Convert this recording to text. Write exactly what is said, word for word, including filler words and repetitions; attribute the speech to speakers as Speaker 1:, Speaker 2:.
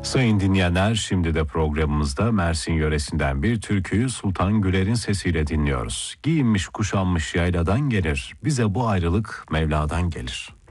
Speaker 1: Sayın dinleyenler, şimdi de programımızda Mersin yöresinden bir türküyü Sultan Güler'in sesiyle dinliyoruz. Giyinmiş kuşanmış yayladan gelir, bize bu ayrılık Mevla'dan gelir.